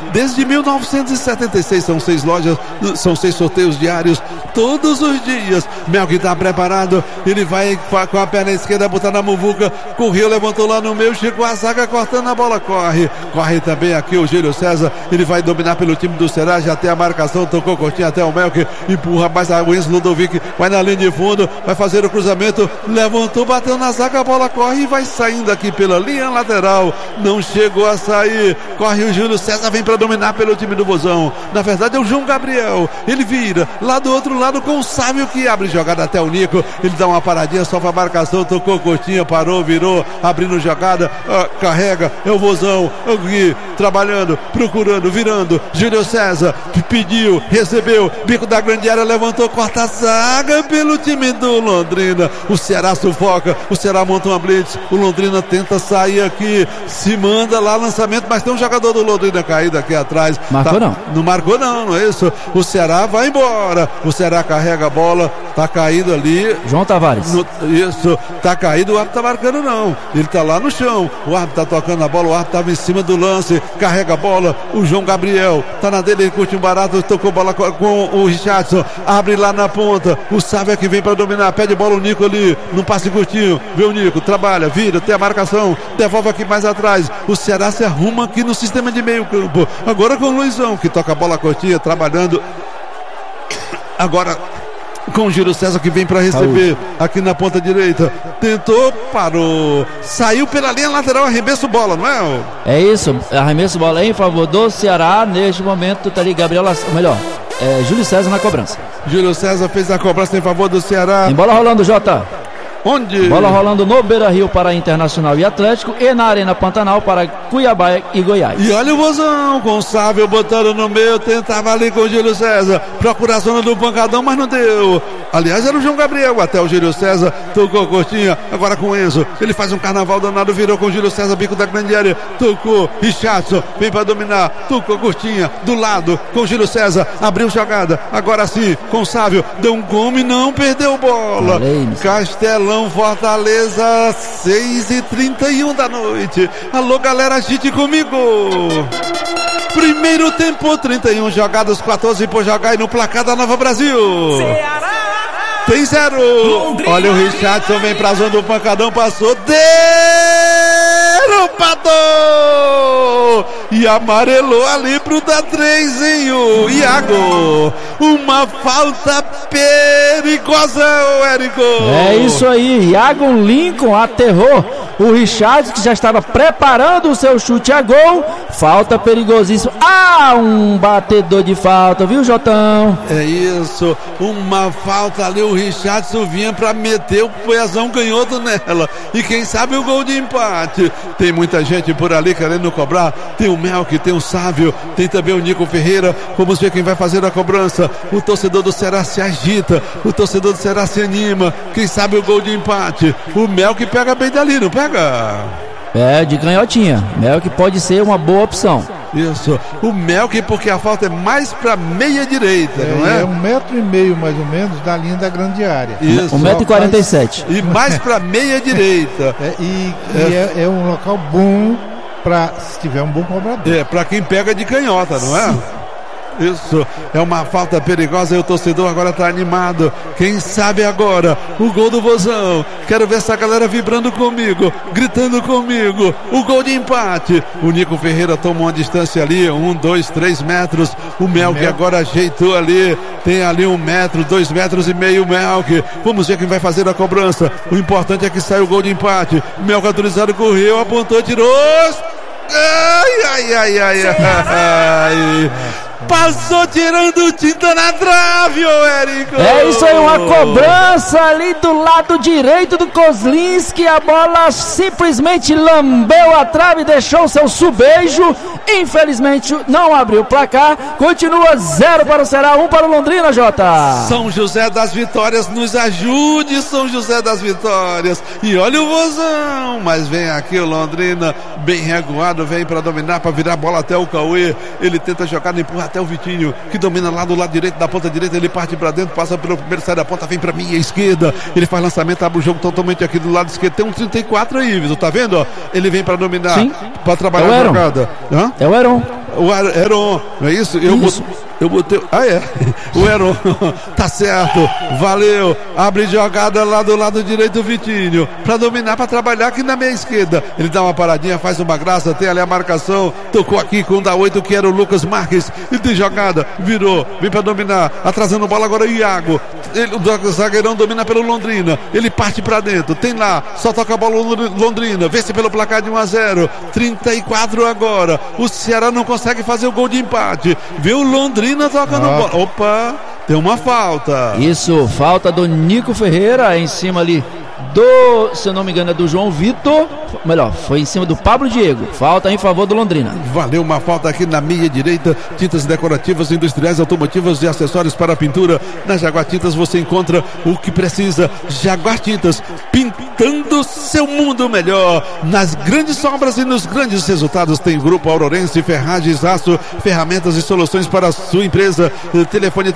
desde 1976. São 6 lojas, são 6 sorteios diários, todos os dias. Melk está preparado, ele vai com a perna esquerda botar na muvuca, correu, levantou lá no meio, chegou a zaga cortando a bola, corre também aqui o Júlio César, ele vai dominar pelo time do Ceará, já tem a marcação, tocou curtinho até o Melk, empurra mais a Enzo Ludovic, vai na linha de fundo, vai fazer o cruzamento, levantou, bateu na zaga, a bola corre e vai saindo aqui pela linha lateral, não chegou a sair, corre o Júlio César, vem para dominar pelo time do Vozão, na verdade é o João Gabriel, ele vira, lá do outro lado com o Sávio que abre jogada até o Nico, ele dá uma paradinha só para a marcação, tocou curtinha, parou, virou, abrindo jogada, carrega, é o Vozão, o Gui, trabalhando, procurando, virando, Júlio César, pediu, recebeu, bico da grande área, levantou, corta a zaga pelo time do Londrina, o Ceará sufoca, o Ceará monta uma blitz, o Londrina tenta sair aqui, se manda lá lançamento, mas tem um jogador do Londrina caído aqui atrás. Marcou não? Não marcou não é isso, o Ceará vai embora, o Ceará carrega a bola, tá caído ali. João Tavares. Isso, tá caído, o árbitro tá marcando não, ele tá lá no chão, o árbitro tá tocando a bola, o árbitro tava em cima do lance, carrega a bola, o João Gabriel, tá na dele, ele curte um barato, tocou bola com o Richardson, abre lá na ponta, o Sávio que vem para dominar, pede bola o Nico ali, num passe curtinho, vê o Nico, trabalha, vira, tem a marcação, devolve aqui mais atrás, o Ceará se arruma aqui no sistema de meio campo, agora com o Luizão, que toca a bola curtinha, trabalhando, agora com o Júlio César que vem para receber aqui na ponta direita, tentou, parou, saiu pela linha lateral, arremesso bola, não é? É isso, arremesso bola em favor do Ceará, neste momento tá ali Gabriel, melhor, Júlio César na cobrança. Júlio César fez a cobrança em favor do Ceará. Tem bola rolando, Jota. Onde? Bola rolando no Beira-Rio para Internacional e Atlético e na Arena Pantanal para Cuiabá e Goiás. E olha o Vozão com o Sávio botando no meio, tentava ali com o Júlio César, procurar a zona do pancadão, mas não deu. Aliás, era o João Gabriel, até o Júlio César, tocou curtinha, agora com o Enzo, ele faz um carnaval danado, virou com o Júlio César, bico da grande área, tocou, Richardson, vem para dominar, tocou curtinha, do lado, com o Júlio César, abriu jogada, agora sim, com o Sávio, deu um come, não perdeu bola. Castelão, Fortaleza, 6h31 da noite. Alô, galera, agite comigo. Primeiro tempo, 31 jogadas, 14 por jogar e no placar da Nova Brasil. Ceará tem 0. Londrina. Olha o Richardson, vem pra zona do pancadão, passou, derrubador! E amarelou ali pro da 3, hein, o Iago. Uma falta perigosa, Érico. É isso aí, Iago Lincoln aterrou o Richard, que já estava preparando o seu chute a gol. Falta perigosíssima. Um batedor de falta, viu, Jotão? É isso, uma falta ali, o Richardson vinha pra meter o pezão canhoto nela. E quem sabe o gol de empate. Tem muita gente por ali querendo cobrar. Tem o Melk, tem o Sávio, tem também o Nico Ferreira. Vamos ver quem vai fazer a cobrança. O torcedor do Ceará se agita, o torcedor do Ceará se anima. Quem sabe o gol de empate. O Melk pega bem dali, não pega? De canhotinha. Melk pode ser uma boa opção. Isso, o Melk, porque a falta é mais pra meia direita, não é? É 1,5 m mais ou menos da linha da grande área. Isso. 1,47 m. E mais pra meia direita. É um local bom pra, se tiver um bom cobrador. Pra quem pega de canhota, não é? Isso, é uma falta perigosa e o torcedor agora tá animado. Quem sabe agora o gol do Vozão. Quero ver essa galera vibrando comigo, gritando comigo. O gol de empate. O Nico Ferreira toma uma distância ali, 1, 2, 3 metros. O Melk agora ajeitou ali. Tem ali 1 metro, 2,5 metros, Melk. Vamos ver quem vai fazer a cobrança. O importante é que sai o gol de empate. O Melk autorizado, correu, apontou, tirou. Ai. Passou tirando tinta na trave, ô Érico. É isso aí, uma cobrança ali do lado direito do Kozlinski. A bola simplesmente lambeu a trave, deixou seu subejo. Infelizmente não abriu o placar. Continua 0 para o Ceará, 1 para o Londrina, Jota. São José das Vitórias, nos ajude, São José das Vitórias. E olha o Vozão, mas vem aqui o Londrina, bem recuado, vem para dominar, para virar a bola até o Cauê. Ele tenta jogar, empurra até o Vitinho, que domina lá do lado direito da ponta direita. Ele parte para dentro, passa pelo primeiro, sai da ponta, vem para minha esquerda. Ele faz lançamento, abre o jogo totalmente aqui do lado esquerdo. Tem um 34 aí, Vitor, tá vendo? Ele vem para dominar, para trabalhar a jogada. É o Heron. o Heron, não é isso? Eu botei. O Heron, tá certo, valeu. Abre jogada lá do lado direito, o Vitinho, pra dominar, pra trabalhar aqui na meia esquerda. Ele dá uma paradinha, faz uma graça, tem ali a marcação. Tocou aqui com o da 8, que era o Lucas Marques. E tem jogada, virou, vem pra dominar, atrasando bola agora o Iago. O zagueirão domina pelo Londrina. Ele parte pra dentro, tem lá, só toca a bola Londrina, vence pelo placar de 1-0. 34 agora. O Ceará não consegue fazer o gol de empate. Vê o Londrina tocando bola. Opa, tem uma falta. Isso, falta do Nico Ferreira em cima ali do, se eu não me engano, é do João Vitor. Melhor, foi em cima do Pablo Diego. Falta em favor do Londrina. Valeu, uma falta aqui na meia direita. Tintas decorativas, industriais, automotivas e acessórios para pintura. Na Jaguar Tintas você encontra o que precisa. Jaguar Tintas, pintando seu mundo melhor. Nas grandes obras e nos grandes resultados tem Grupo Aurorense, ferragens, aço, ferramentas e soluções para a sua empresa. Telefone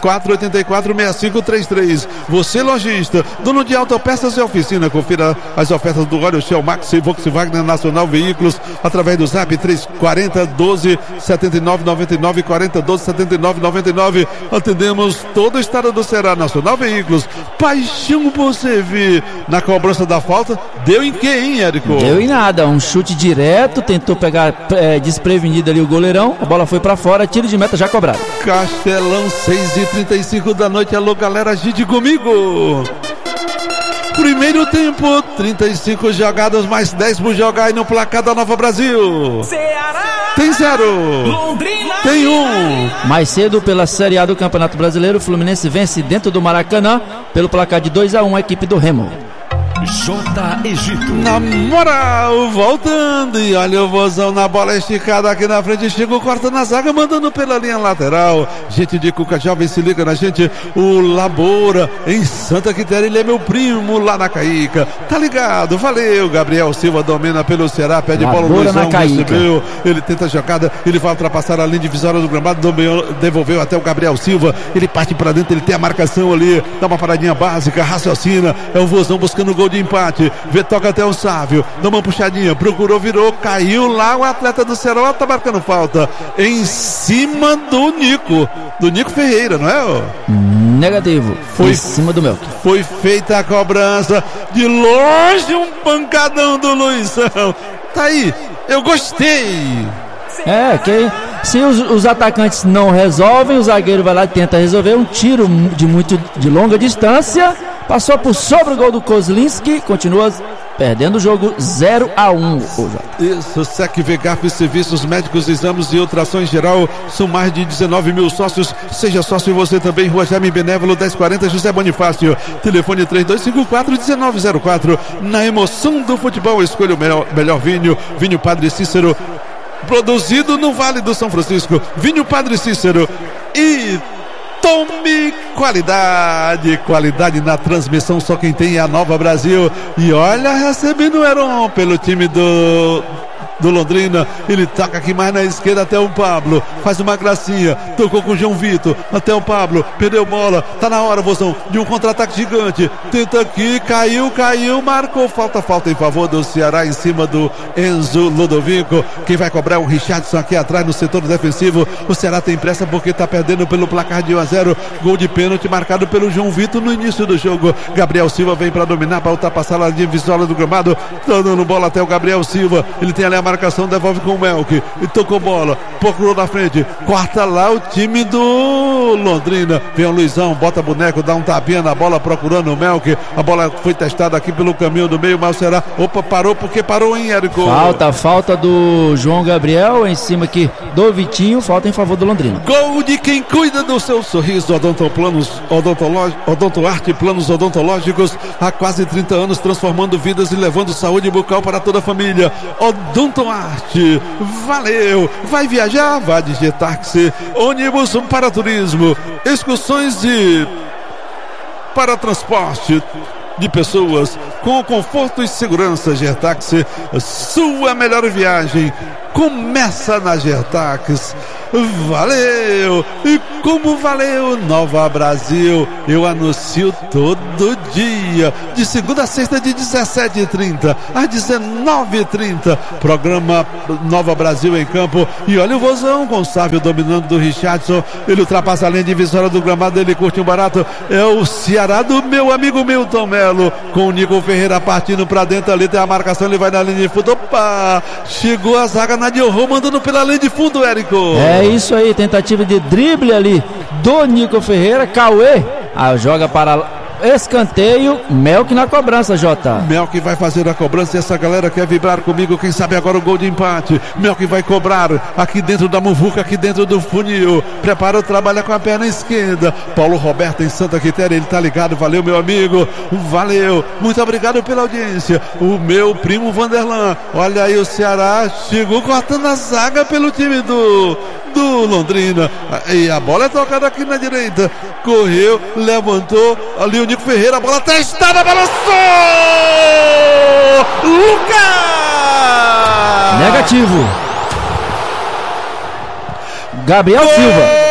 384-84-6533. Você lojista, dono de autopeças e oficina, confira as ofertas do óleo Shell Max e Volkswagen Nacional Veículos através do Zap 340 12 79 99 40 12 79 99. Atendemos todo o estado do Ceará. Nacional Veículos, paixão por servir. Na cobrança da falta, deu em quê, hein, Érico? Deu em nada, um chute direto, tentou pegar desprevenido ali o goleirão, a bola foi pra fora, tiro de meta já cobrado. Castelão, 6h35 da noite. Alô, galera, agite comigo. Primeiro tempo, 35 jogadas mais 10 por jogar aí no placar da Nova Brasil. Ceará tem 0, Londrina tem 1. Mais cedo pela Série A do Campeonato Brasileiro, o Fluminense vence dentro do Maracanã pelo placar de 2-1 a equipe do Remo. J. Egito. Na moral, voltando, e olha o Vozão na bola esticada aqui na frente, chegou, corta na zaga, mandando pela linha lateral. Gente de Cuca Jovem, se liga na gente, o Labora em Santa Quitéria, ele é meu primo lá na Caíca, tá ligado, valeu. Gabriel Silva domina pelo Ceará, pede bola, o Luizão recebeu, ele tenta a jogada, ele vai ultrapassar a linha divisória do gramado, devolveu até o Gabriel Silva, ele parte pra dentro, ele tem a marcação ali, dá uma paradinha básica, raciocina, é o Vozão buscando o gol de empate, vê, toca até o Sávio, dá uma puxadinha, procurou, virou, caiu lá, o atleta do Ceará tá marcando falta em cima do Nico Ferreira, não é? Negativo, foi em cima do Melk. Foi feita a cobrança, de longe um pancadão do Luizão, tá aí, eu gostei. Se os atacantes não resolvem, o zagueiro vai lá e tenta resolver um tiro de longa distância, passou por sobre o gol do Kozlinski, continua perdendo o jogo 0-1. Isso, SEC VGAF, serviços médicos, exames e ultrassom em geral, são mais de 19 mil sócios, seja sócio você também, Rua Jaime Benévolo 1040, José Bonifácio, telefone 3254-1904, na emoção do futebol, escolha o melhor vinho Padre Cícero, produzido no Vale do São Francisco, vinho Padre Cícero. E tome qualidade na transmissão, só quem tem é a Nova Brasil. E olha, recebendo o Heron pelo time do Londrina, ele toca aqui mais na esquerda até o Pablo, faz uma gracinha, tocou com o João Vitor, até o Pablo, perdeu bola, tá na hora, Vozão, de um contra-ataque gigante, tenta aqui, caiu, marcou falta em favor do Ceará em cima do Enzo Ludovico. Quem vai cobrar é o Richardson aqui atrás no setor defensivo. O Ceará tem pressa porque tá perdendo pelo placar de 1-0, gol de pênalti marcado pelo João Vitor no início do jogo. Gabriel Silva vem para dominar, para ultrapassar a linha visual do gramado, dando bola até o Gabriel Silva, ele tem ali a marcação, devolve com o Melk, e tocou bola, procurou na frente, corta lá o time do Londrina, vem o Luizão, bota boneco, dá um tapinha na bola, procurando o Melk, a bola foi testada aqui pelo caminho do meio, mas será, parou, porque parou, hein, Érico? Falta do João Gabriel em cima aqui do Vitinho, falta em favor do Londrina. Gol de quem cuida do seu sorriso, Odontoarte, planos odontológicos, há quase 30 anos transformando vidas e levando saúde bucal para toda a família. Odontoarte, valeu, vai viajar, vai de Getaxi, ônibus para turismo, excursões para transporte de pessoas com conforto e segurança. Getaxi, sua melhor viagem. começa na Gertax. Valeu! E como valeu, Nova Brasil, eu anuncio todo dia, de segunda a sexta, de 17h30 às 19h30, programa Nova Brasil em campo. E olha o vozão, Gonçalves dominando do Richardson, ele ultrapassa a linha divisória do gramado, ele curte um barato, é o Ceará do meu amigo Milton Melo, com o Nico Ferreira partindo pra dentro ali, tem a marcação, ele vai na linha de fundo, opa, chegou a zaga na Diogo, mandando pela linha de fundo, Érico. É isso aí, tentativa de drible ali do Nico Ferreira. Cauê joga para escanteio, Melk na cobrança, Jota. Melk vai fazer a cobrança e essa galera quer vibrar comigo, quem sabe agora o gol de empate. Melk vai cobrar aqui dentro da muvuca, aqui dentro do funil, prepara, trabalha com a perna esquerda. Paulo Roberto em Santa Quitéria, ele tá ligado, valeu meu amigo, valeu, muito obrigado pela audiência. O meu primo Vanderlan, olha aí o Ceará, chegou cortando a zaga pelo time do Londrina, e a bola é tocada aqui na direita, correu, levantou, ali o Nico Ferreira, a bola testada, balançou! Lucas! Negativo. Gabriel Silva.